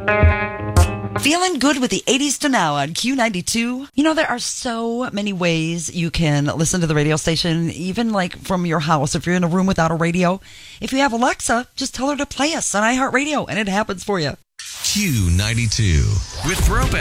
Feeling good with the 80s to now on Q92. You know, there are so many ways you can listen to the radio station, even like from your house. If you're in a room without a radio, if you have Alexa, just tell her to play us on iHeartRadio and it happens for you. Q92 with Throwback.